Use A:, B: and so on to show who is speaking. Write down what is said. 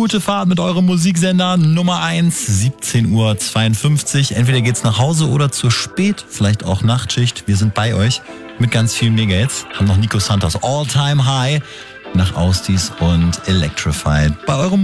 A: gute Fahrt mit eurem Musiksender Nummer 1, 17:52 Uhr. Entweder geht's nach Hause oder zur Spät, vielleicht auch Nachtschicht. Wir sind bei euch mit ganz vielen Mega-Hits. Haben noch Nico Santos All Time High nach Austis und Electrified bei eurem